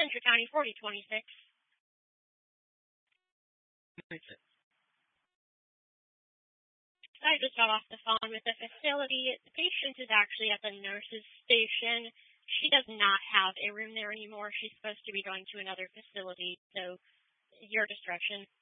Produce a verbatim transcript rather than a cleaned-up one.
Central County forty twenty-six. I just got off the phone with the facility. The patient is actually at the nurse's station. She does not have a room there anymore. She's supposed to be going to another facility. So, your discretion.